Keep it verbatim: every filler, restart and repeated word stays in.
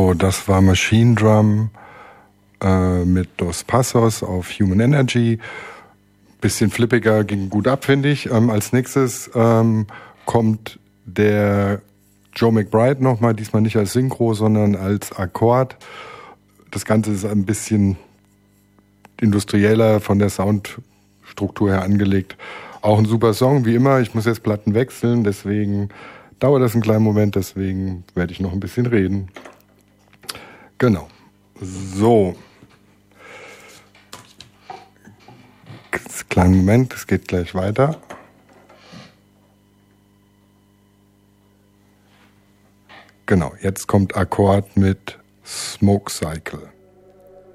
So, das war Machine Drum äh, mit Dos Passos auf Human Energy. Bisschen flippiger, ging gut ab, finde ich. Ähm, als nächstes ähm, kommt der Joe McBride nochmal, diesmal nicht als Synchro, sondern als Akkord. Das Ganze ist ein bisschen industrieller von der Soundstruktur her angelegt. Auch ein super Song, wie immer. Ich muss jetzt Platten wechseln, deswegen dauert das einen kleinen Moment, deswegen werde ich noch ein bisschen reden. Genau. So. Kleinen Moment, es geht gleich weiter. Genau, jetzt kommt Akkord mit Smoke Cycle.